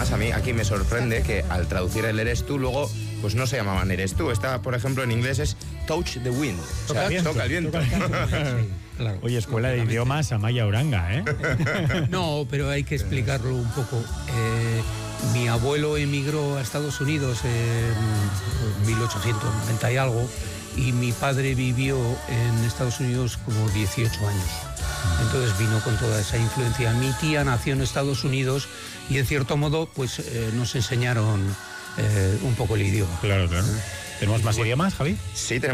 además a mí aquí me sorprende que al traducir el eres tú, luego pues no se llamaban eres tú. Esta, por ejemplo, en inglés es touch the wind. O sea, toca el viento. Sí, claro. Oye, Escuela de Idiomas Amaya Uranga, ¿eh? No, pero hay que explicarlo un poco. Mi abuelo emigró a Estados Unidos en 1890 y algo, y mi padre vivió en Estados Unidos como 18 años. Entonces vino con toda esa influencia. Mi tía nació en Estados Unidos y en cierto modo pues nos enseñaron un poco el idioma. Claro, claro. ¿Tenemos más idiomas, Javi? Sí,